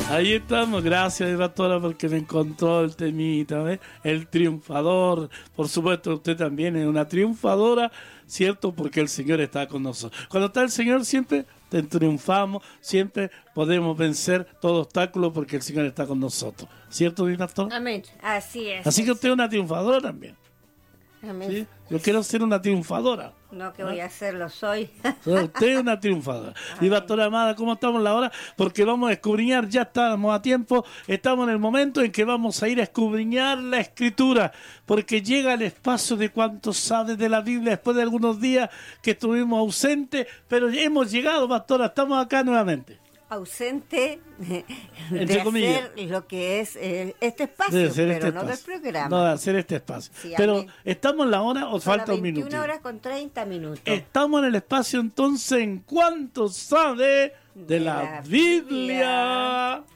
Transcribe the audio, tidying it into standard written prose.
Ahí estamos, gracias pastora porque me encontró el temita, ¿ves? El triunfador, por supuesto usted también es una triunfadora, ¿cierto? Porque el Señor está con nosotros. Cuando está el Señor siempre triunfamos, siempre podemos vencer todo obstáculo porque el Señor está con nosotros, ¿cierto, mi pastor? Amén, así es. Así que usted es una triunfadora también. Amén. ¿Sí? Yo quiero ser una triunfadora. No, que voy a hacerlo, soy. Usted es una triunfadora. Y pastora amada, ¿cómo estamos en la hora? Porque vamos a escudriñar, ya estamos a tiempo, estamos en el momento en que vamos a ir a escudriñar la Escritura, porque llega el espacio de cuánto sabe de la Biblia después de algunos días que estuvimos ausentes, pero hemos llegado, pastora, estamos acá nuevamente. Ausente Entre de comillas. hacer lo que es este espacio, De hacer pero este no espacio. del programa. No, de hacer este espacio. Sí, pero, amén. ¿estamos en la hora o Son falta las un minuto? 21 horas con 30 minutos. Estamos en el espacio entonces en cuánto sabe de la Biblia.